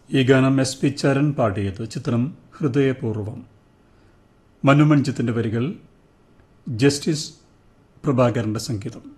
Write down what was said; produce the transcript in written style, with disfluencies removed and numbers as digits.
ഈ ഗാനം SP ചരൺ പാടിയത്. ചിത്രം ഹൃദയപൂർവ്വം. മനുമഞ്ജിത്തിന്റെ വരികൾ, ജസ്റ്റിസ് പ്രഭാകരന്റെ സംഗീതം.